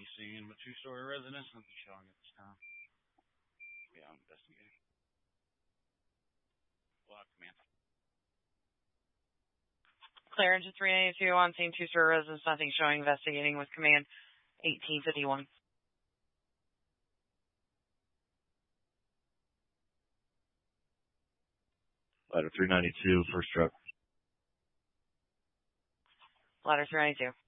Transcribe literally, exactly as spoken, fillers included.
be seeing a two-story residence. Nothing showing at this time. Yeah, I'm investigating. Block command. Clear engine three ninety-two on scene two-story residence. Nothing showing. Investigating with command eighteen fifty-one. Ladder three ninety-two, first truck. Ladder three ninety-two.